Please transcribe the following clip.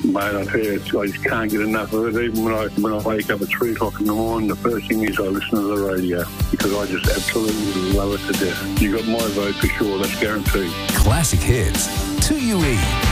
Mate, I tell you, I just can't get enough of it. Even when I wake up at 3 o'clock in the morning, the first thing is I listen to the radio because I just absolutely love it to death. You got my vote for sure, that's guaranteed. Classic hits, 2UE.